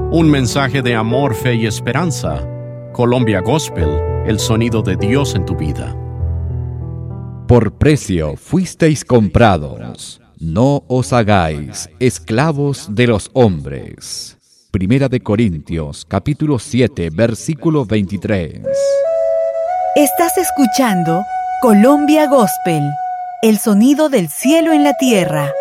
Un mensaje de amor, fe y esperanza. Colombia Gospel, el sonido de Dios en tu vida. Por precio fuisteis comprados. No os hagáis esclavos de los hombres. Primera de Corintios, capítulo 7, versículo 23. Estás escuchando Colombia Gospel, el sonido del cielo en la tierra.